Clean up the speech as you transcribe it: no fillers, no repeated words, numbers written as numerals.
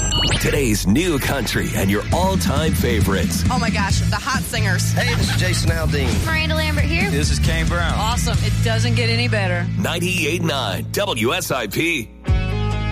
Today's new country and your all-time favorites. Oh my gosh, the hot singers. Hey, this is Jason Aldean. Miranda Lambert here. This is Kane Brown. Awesome. It doesn't get any better. 98.9 WSIP.